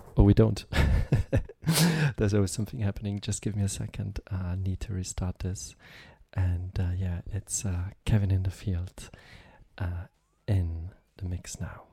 Or we don't. There's always something happening. Just give me a second. I need to restart this. And yeah, it's Kevin in the field in the mix now.